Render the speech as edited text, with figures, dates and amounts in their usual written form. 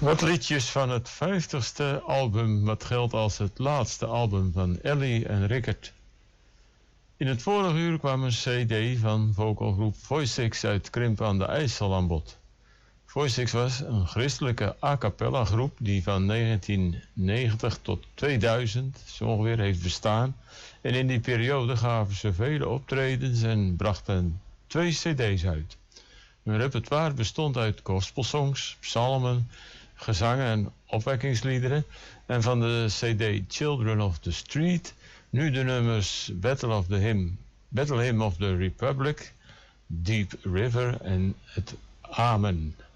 Wat liedjes van het 50ste album, wat geldt als het laatste album van Ellie en Rickert. In het vorige uur kwam een cd van vocalgroep Voicix uit Krimp aan de IJssel aan bod. Voicix was een christelijke a cappella groep die van 1990 tot 2000 zo ongeveer heeft bestaan. En in die periode gaven ze vele optredens en brachten 2 cd's uit. Hun repertoire bestond uit gospelsongs, psalmen, gezangen en opwekkingsliederen. En van de cd Children of the Street nu de nummers Battle Hymn of the Republic, Deep River en het Amen.